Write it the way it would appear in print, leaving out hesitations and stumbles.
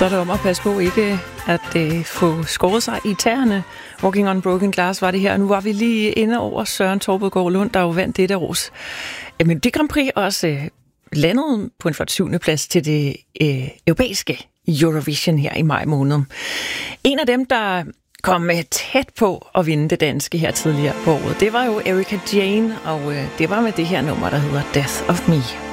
Så er det om at passe på ikke at få skåret sig i tæerne. Walking on Broken Glass var det her. Nu var vi lige inde over Søren Torpedgaard Lund, der jo vandt dette års Melodi Grand Prix, også landede på en 47. plads til det europæiske Eurovision her i maj måned. En af dem, der kom tæt på at vinde det danske her tidligere på året, det var jo Erika Jane, og det var med det her nummer, der hedder Death of Me.